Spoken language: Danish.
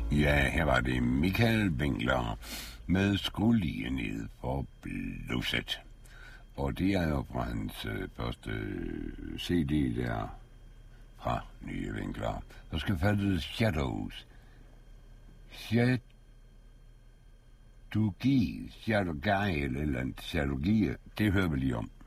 Ja, her var det Michael Winkler med Skru lige ned for blusset. Og det er jo fra hans første CD der fra Nye Winkler. Der skal falde Shadows. Shadow eller andet. Det hører vi lige om.